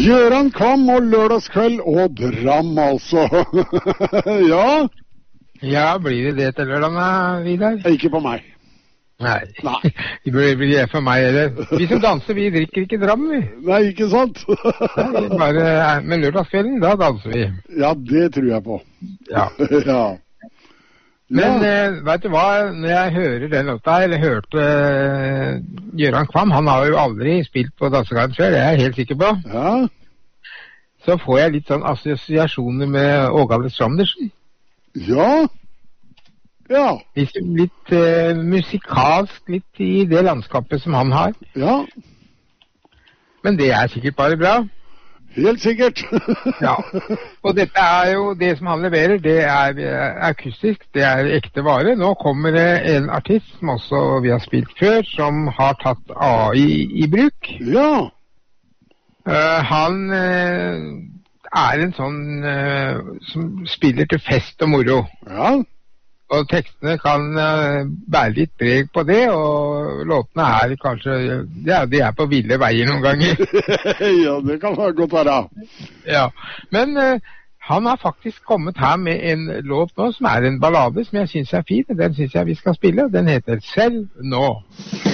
Gøran Kvam og lørdagskveld og Dram, altså. Ja. Ja, blir det til lørdagen, Vidar? Ikke på meg. Nei. Det blir det for meg, eller? Vi som danser, vi drikker ikke Dram, vi. Nei, ikke sant? Nei, bare med lørdagskvelden, da danser vi. Ja, det tror jeg på. Ja. Ja. Men vet du hva, når jeg hører den låta, eller hørte Gøran Kvam, han har jo aldri spilt på dansegarden før, det er jeg helt sikker på. Ja. Så får jeg litt sånn assosiasjoner med Åge Aleksandersen. Ja. Ja. Litt musikalsk, litt i det landskapet som han har. Ja. Men det er sikkert bare bra. Helt sikkert. Ja, og dette er jo det som han leverer, det er akustisk, det er ekte vare. Nå kommer det en artist som også vi har spilt før, som har tatt AI i bruk. Ja. Han er en sånn som spiller til fest og moro. Ja. Og tekstene kan bære litt preg på det, og låtene er kanskje, ja, de er på ville veier noen ganger. Ja, det kan godt være. Ja, men han har faktisk kommet her med en låt nå som er en ballade som jeg synes er fin. Den synes jeg vi skal spille, og den heter Selv nå.